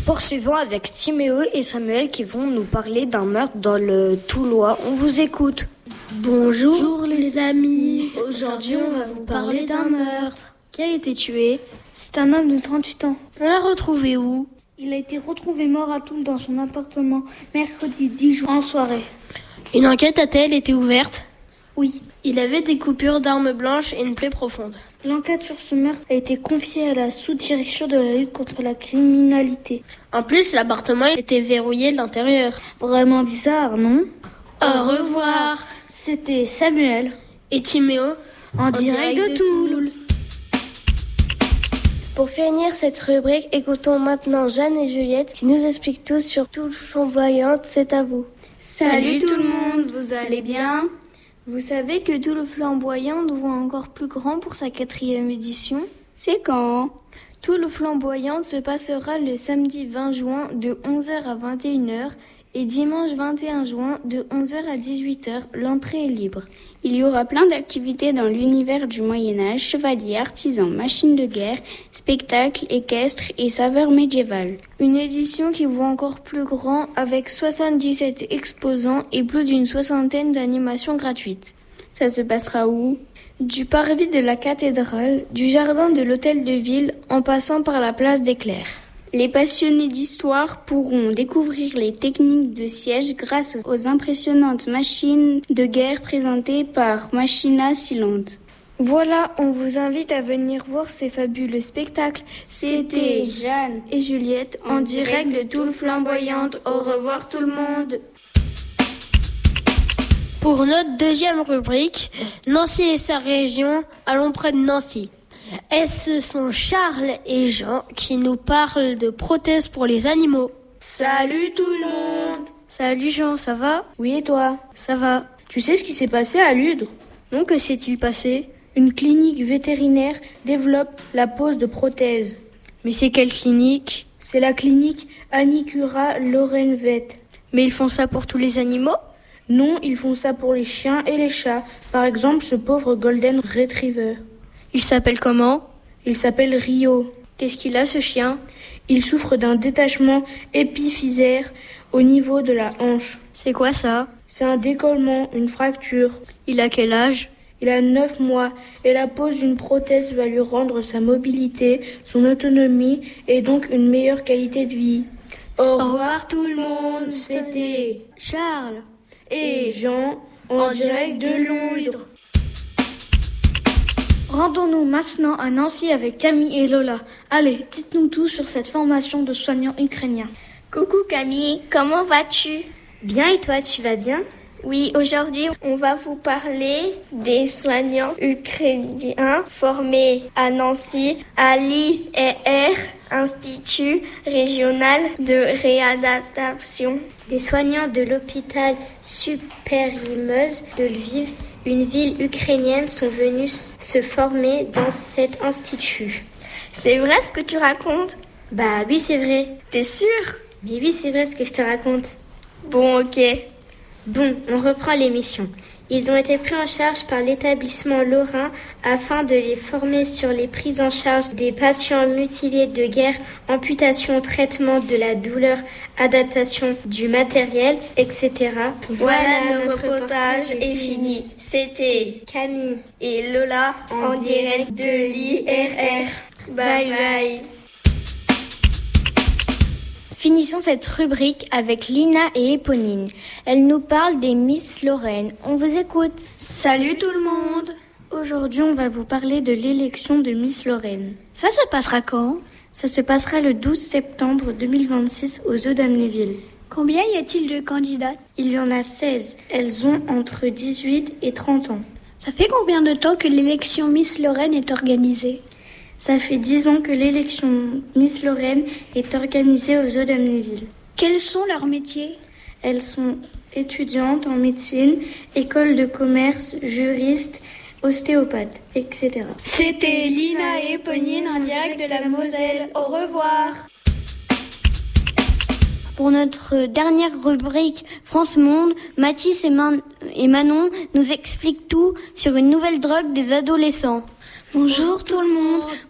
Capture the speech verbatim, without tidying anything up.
poursuivons avec Timéo et Samuel qui vont nous parler d'un meurtre dans le Toulois. On vous écoute. Bonjour, Bonjour les amis. Aujourd'hui, on va vous parler d'un meurtre. Qui a été tué? C'est un homme de trente-huit ans. On l'a retrouvé où? Il a été retrouvé mort à Toul dans son appartement mercredi dix juin en soirée. Une enquête a-t-elle été ouverte? Oui. Il avait des coupures d'armes blanches et une plaie profonde. L'enquête sur ce meurtre a été confiée à la sous-direction de la lutte contre la criminalité. En plus, l'appartement était verrouillé de l'intérieur. Vraiment bizarre, non? Au revoir. C'était Samuel et Timéo en, en direct, direct de, de Toul. Toul. Pour finir cette rubrique, écoutons maintenant Jeanne et Juliette qui nous expliquent tout sur Toul Flamboyante. C'est à vous. Salut tout le monde, vous allez bien? Vous savez que Toul Flamboyante voit encore plus grand pour sa quatrième édition? C'est quand? Toul Flamboyante se passera le samedi vingt juin de onze heures à vingt et une heures et dimanche vingt et un juin de onze heures à dix-huit heures. L'entrée est libre. Il y aura plein d'activités dans l'univers du Moyen-Âge, chevaliers, artisans, machines de guerre, spectacles, équestres et saveurs médiévales. Une édition qui voit encore plus grand avec soixante-dix-sept exposants et plus d'une soixantaine d'animations gratuites. Ça se passera où? Du parvis de la cathédrale, du jardin de l'hôtel de ville en passant par la place des Clercs. Les passionnés d'histoire pourront découvrir les techniques de siège grâce aux impressionnantes machines de guerre présentées par Machina Silente. Voilà, on vous invite à venir voir ces fabuleux spectacles. C'était Jeanne et Juliette en direct de Toul Flamboyante. Au revoir tout le monde. Pour notre deuxième rubrique, Nancy et sa région, allons près de Nancy. Et ce sont Charles et Jean qui nous parlent de prothèses pour les animaux. Salut tout le monde! Salut Jean, ça va? Oui, et toi? Ça va. Tu sais ce qui s'est passé à Ludre? Non, que s'est-il passé? Une clinique vétérinaire développe la pose de prothèses. Mais c'est quelle clinique? C'est la clinique Anicura Lorenvet. Mais ils font ça pour tous les animaux? Non, ils font ça pour les chiens et les chats. Par exemple, ce pauvre Golden Retriever. Il s'appelle comment? Il s'appelle Rio. Qu'est-ce qu'il a, ce chien? Il souffre d'un détachement épiphysaire au niveau de la hanche. C'est quoi ça? C'est un décollement, une fracture. Il a quel âge? Il a neuf mois et la pose d'une prothèse va lui rendre sa mobilité, son autonomie et donc une meilleure qualité de vie. Au revoir tout le monde. C'était Charles et Jean en, en direct de Londres. Rendons-nous maintenant à Nancy avec Camille et Lola. Allez, dites-nous tout sur cette formation de soignants ukrainiens. Coucou Camille, comment vas-tu? Bien, et toi, tu vas bien? Oui, aujourd'hui, on va vous parler des soignants ukrainiens formés à Nancy, à l'I R, Institut régional de réadaptation. Des soignants de l'hôpital Superimez de Lviv, une ville ukrainienne, sont venus se former dans cet institut. C'est vrai ce que tu racontes? Bah oui, c'est vrai. T'es sûre? Mais oui, c'est vrai ce que je te raconte. Bon, ok. Bon, on reprend l'émission. Ils ont été pris en charge par l'établissement lorrain afin de les former sur les prises en charge des patients mutilés de guerre, amputation, traitement de la douleur, adaptation du matériel, et cetera. Voilà, voilà notre reportage est fini. C'était Camille et Lola en, en direct de l'I R R. Bye bye. Finissons cette rubrique avec Lina et Éponine. Elles nous parlent des Miss Lorraine. On vous écoute. Salut tout le monde. Aujourd'hui, on va vous parler de l'élection de Miss Lorraine. Ça se passera quand? Ça se passera le douze septembre deux mille vingt-six aux Eaux d'Amnéville. Combien y a-t-il de candidates? Il y en a seize. Elles ont entre dix-huit et trente ans. Ça fait combien de temps que l'élection Miss Lorraine est organisée? Ça fait dix ans que l'élection Miss Lorraine est organisée aux Eaux d'Amnéville. Quels sont leurs métiers? Elles sont étudiantes en médecine, école de commerce, juristes, ostéopathes, et cetera. C'était Lina et Éponine en direct de la Moselle. Au revoir. Pour notre dernière rubrique France Monde, Mathis et, Man- et Manon nous expliquent tout sur une nouvelle drogue des adolescents. Bonjour tout le monde.